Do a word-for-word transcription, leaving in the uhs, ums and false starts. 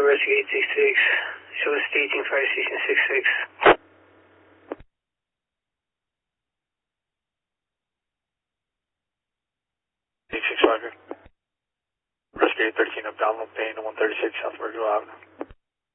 to Rescue eight six six. Show staging Fire Station six six. eight six five here. Rescue eight thirteen up download pane to one thirty-six South Virgil Avenue.